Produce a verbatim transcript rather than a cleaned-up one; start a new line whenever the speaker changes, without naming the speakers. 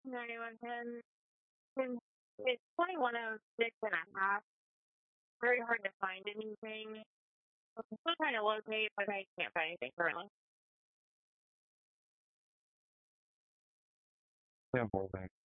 nine one one. Since it's twenty-one oh six and a half, very hard to find anything. I'm still trying to locate, but I can't find anything currently.
Yeah, holding.